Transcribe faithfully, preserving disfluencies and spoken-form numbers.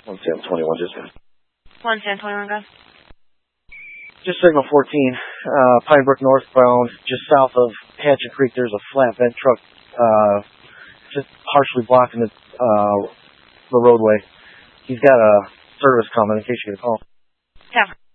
one seven twenty-one, just one seven twenty-one, go. Just signal fourteen, uh, Pine Brook northbound, just south of Hatchet Creek. There's a flatbed truck, uh, just partially blocking the, uh, the roadway. He's got a service coming in case you get a call. Yeah.